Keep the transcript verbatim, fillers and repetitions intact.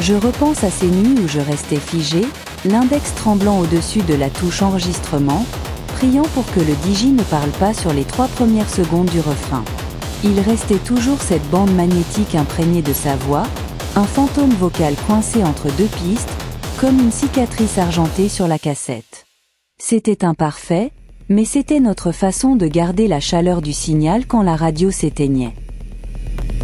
Je repense à ces nuits où je restais figé, l'index tremblant au-dessus de la touche enregistrement, priant pour que le D J ne parle pas sur les trois premières secondes du refrain. Il restait toujours cette bande magnétique imprégnée de sa voix, un fantôme vocal coincé entre deux pistes, comme une cicatrice argentée sur la cassette. C'était imparfait, mais c'était notre façon de garder la chaleur du signal quand la radio s'éteignait.